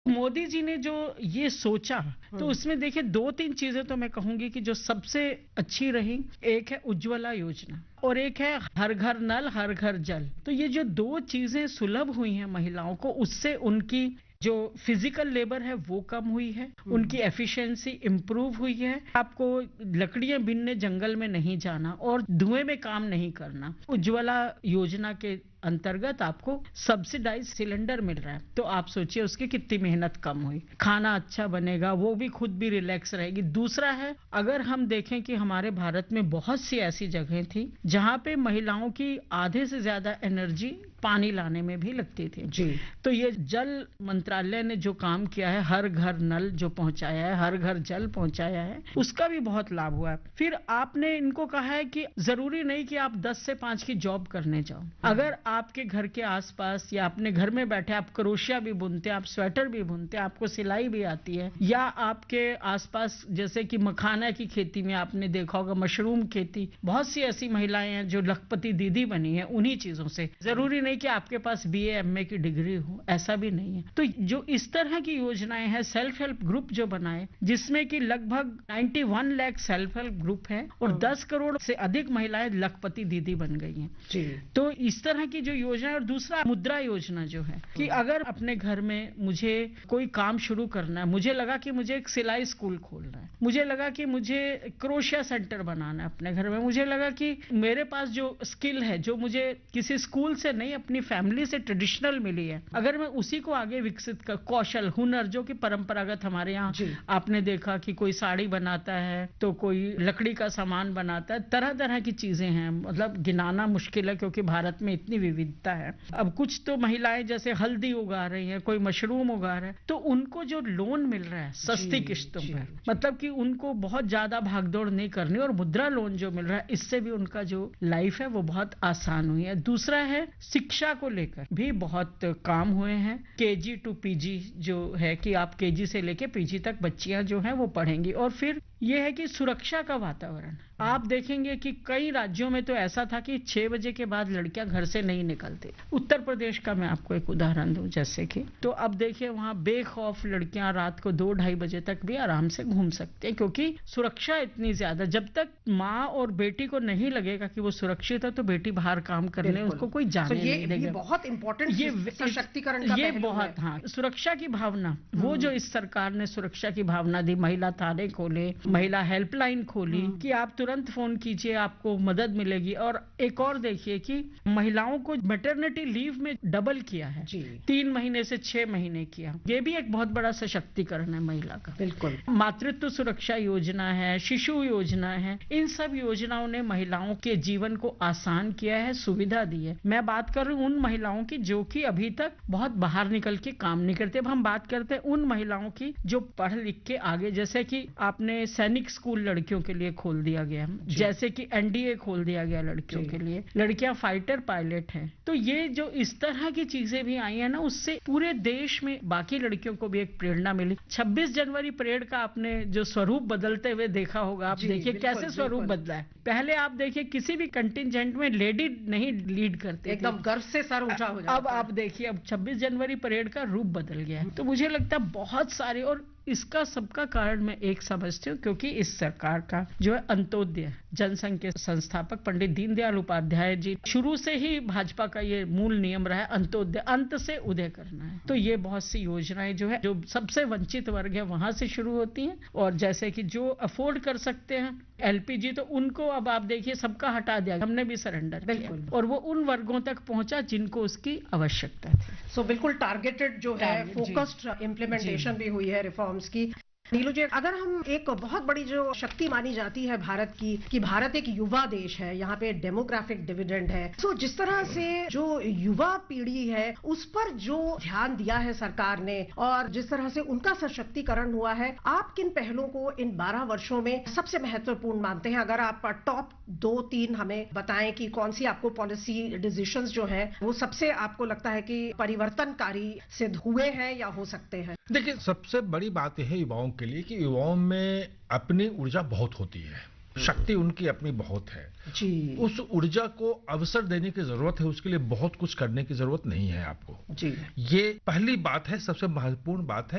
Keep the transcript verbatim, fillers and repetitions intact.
मोदी जी ने जो ये सोचा तो उसमें देखिए दो तीन चीजें तो मैं कहूंगी कि जो सबसे अच्छी रही। एक है उज्ज्वला योजना और एक है हर घर नल हर घर जल। तो ये जो दो चीजें सुलभ हुई हैं महिलाओं को, उससे उनकी जो फिजिकल लेबर है वो कम हुई है, उनकी एफिशिएंसी इंप्रूव हुई है। आपको लकड़ियां बीनने जंगल में नहीं जाना और धुएं में काम नहीं करना। उज्ज्वला योजना के अंतर्गत आपको सब्सिडाइज सिलेंडर मिल रहा है, तो आप सोचिए उसकी कितनी मेहनत कम हुई। खाना अच्छा बनेगा, वो भी खुद भी रिलैक्स रहेगी। दूसरा है, अगर हम देखें कि हमारे भारत में बहुत सी ऐसी जगह थी जहां पे महिलाओं की आधे से ज्यादा एनर्जी पानी लाने में भी लगती थी जी। तो ये जल मंत्रालय ने जो काम किया है, हर घर नल जो पहुंचाया है, हर घर जल पहुंचाया है, उसका भी बहुत लाभ हुआ है। फिर आपने इनको कहा है कि जरूरी नहीं कि आप दस से पांच की जॉब करने जाओ। अगर आपके घर के आसपास या अपने घर में बैठे आप क्रोशिया भी बुनते हैं, आप स्वेटर भी बुनते हैं, आपको सिलाई भी आती है, या आपके आसपास जैसे कि मखाना की खेती में आपने देखा होगा, मशरूम खेती, बहुत सी ऐसी महिलाएं हैं जो लखपति दीदी बनी है उन्हीं चीजों से। जरूरी नहीं कि आपके पास बीए एमए की डिग्री हो, ऐसा भी नहीं है। तो जो इस तरह की योजनाएं हैं, सेल्फ हेल्प ग्रुप जो बनाए, जिसमें कि लगभग इक्यानवे लाख सेल्फ हेल्प ग्रुप है और दस करोड़ से अधिक महिलाएं लखपति दीदी बन गई हैं। जी। तो इस तरह की जो योजना। और दूसरा मुद्रा योजना जो है कि अगर अपने घर में मुझे कोई काम शुरू करना है, मुझे लगा कि मुझे एक सिलाई स्कूल खोलना है, मुझे लगा कि मुझे क्रोशिया सेंटर बनाना है अपने घर में, मुझे लगा कि मेरे पास जो स्किल है जो मुझे किसी स्कूल से नहीं अपनी फैमिली से ट्रेडिशनल मिली है, अगर मैं उसी को आगे विकसित कर, कौशल हुनर जो कि परंपरागत हमारे यहाँ आपने देखा कि कोई साड़ी बनाता है तो कोई लकड़ी का सामान बनाता है, तरह तरह की चीजें हैं, मतलब गिनाना मुश्किल है क्योंकि भारत में इतनी विविधता है। अब कुछ तो महिलाएं जैसे हल्दी उगा रही हैं, कोई मशरूम उगा रहे हैं, तो उनको जो लोन मिल रहा है सस्ती किस्तों पर, मतलब कि उनको बहुत ज्यादा भागदौड़ नहीं करनी, और मुद्रा लोन जो मिल रहा है इससे भी उनका जो लाइफ है वो बहुत आसान हुई है। दूसरा है शिक्षा को लेकर भी बहुत काम हुए हैं। केजी टू पीजी जो है कि आप केजी से लेके पीजी तक बच्चियां जो हैं वो पढ़ेंगी। और फिर यह है कि सुरक्षा का वातावरण, आप देखेंगे कि कई राज्यों में तो ऐसा था कि छह बजे के बाद लड़कियां घर से नहीं निकलती। उत्तर प्रदेश का मैं आपको एक उदाहरण दूं, जैसे कि तो अब देखिए वहां बेखौफ लड़कियां रात को दो ढाई बजे तक भी आराम से घूम सकती हैं, क्योंकि सुरक्षा इतनी ज्यादा। जब तक माँ और बेटी को नहीं लगेगा कि वो सुरक्षित है तो बेटी बाहर काम करने उसको कोई जाने so, ये, नहीं देगा। ये बहुत इंपॉर्टेंट ये सशक्तिकरण का ये बहुत हाँ सुरक्षा की भावना, वो जो इस सरकार ने सुरक्षा की भावना दी, महिला थाने खोले, महिला हेल्पलाइन खोली कि आप तुरंत फोन कीजिए आपको मदद मिलेगी। और एक और देखिए कि महिलाओं को मैटरनिटी लीव में डबल किया है, तीन महीने से छह महीने किया। ये भी एक बहुत बड़ा सशक्तिकरण है महिला का। बिल्कुल। मातृत्व सुरक्षा योजना है, शिशु योजना है, इन सब योजनाओं ने महिलाओं के जीवन को आसान किया है, सुविधा दी है। मैं बात कर रही हूँ उन महिलाओं की जो कि अभी तक बहुत बाहर निकल के काम नहीं करते। अब हम बात करते हैं उन महिलाओं की जो पढ़ लिख के आगे, जैसे कि आपने सैनिक स्कूल लड़कियों के लिए खोल दिया गया, जैसे कि एनडीए खोल दिया गया लड़कियों के लिए, लड़कियां फाइटर पायलट हैं। तो ये जो इस तरह की चीजें भी आई है ना, उससे पूरे देश में बाकी लड़कियों को भी एक प्रेरणा मिली। छब्बीस जनवरी परेड का आपने जो स्वरूप बदलते हुए देखा होगा, आप देखिए कैसे स्वरूप बदला है। पहले आप देखिए किसी भी कंटिजेंट में लेडी नहीं लीड करते, एकदम गर्व से सर ऊंचा हो जाता। अब आप देखिए अब छब्बीस जनवरी परेड का रूप बदल गया है। तो मुझे लगता है बहुत सारे, और इसका सबका कारण मैं एक समझती हूँ क्योंकि इस सरकार का जो है अंत्योदय जनसंघ के संस्थापक पंडित दीनदयाल उपाध्याय जी, शुरू से ही भाजपा का ये मूल नियम रहा है, अंत्योदय, अंत से उदय करना है। तो ये बहुत सी योजनाएं जो है जो सबसे वंचित वर्ग है वहां से शुरू होती हैं, और जैसे कि जो अफोर्ड कर सकते हैं एलपीजी, तो उनको अब आप देखिए सबका हटा दिया, हमने भी सरेंडर किया, और वो उन वर्गों तक पहुंचा जिनको उसकी आवश्यकता थी। सो so, बिल्कुल टारगेटेड जो है, फोकस्ड इम्प्लीमेंटेशन भी हुई है रिफॉर्म्स की। नीलू जी, अगर हम एक बहुत बड़ी जो शक्ति मानी जाती है भारत की कि भारत एक युवा देश है, यहाँ पे डेमोग्राफिक डिविडेंड है, तो जिस तरह से जो युवा पीढ़ी है उस पर जो ध्यान दिया है सरकार ने और जिस तरह से उनका सशक्तिकरण हुआ है, आप किन पहलों को इन बारह वर्षों में सबसे महत्वपूर्ण मानते हैं? अगर आप टॉप दो तीन हमें बताएं कि कौन सी आपको पॉलिसी डिसीजंस जो है वो सबसे आपको लगता है कि परिवर्तनकारी सिद्ध हुए हैं या हो सकते हैं। देखिए, सबसे बड़ी बात यह है युवाओं के लिए कि युवाओं में अपनी ऊर्जा बहुत होती है, शक्ति उनकी अपनी बहुत है जी। उस ऊर्जा को अवसर देने की जरूरत है, उसके लिए बहुत कुछ करने की जरूरत नहीं है आपको जी। ये पहली बात है, सबसे महत्वपूर्ण बात है।